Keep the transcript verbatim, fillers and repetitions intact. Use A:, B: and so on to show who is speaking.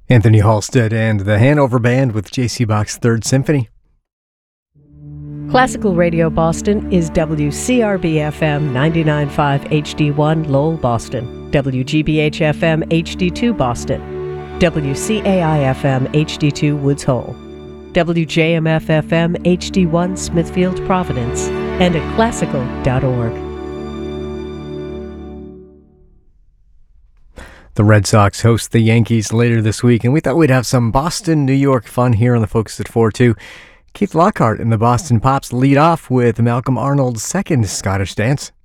A: Anthony Halstead and the Hanover Band with J C Bach's Third Symphony.
B: Classical Radio Boston is W C R B F M ninety-nine point five H D one Lowell, Boston, W G B H F M H D two Boston, W C A I F M H D two Woods Hole, W J M F F M H D one Smithfield, Providence, and at classical dot org.
A: The Red Sox host the Yankees later this week, and we thought we'd have some Boston, New York fun here on the Focus at four too. Keith Lockhart and the Boston Pops lead off with Malcolm Arnold's second Scottish dance.